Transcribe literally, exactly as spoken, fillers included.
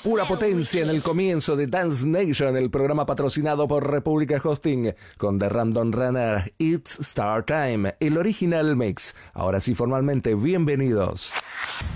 Pura potencia en el comienzo de Dance Nation, el programa patrocinado por República Hosting, con The Random Runner, It's Star Time, el original mix. Ahora sí, formalmente, bienvenidos.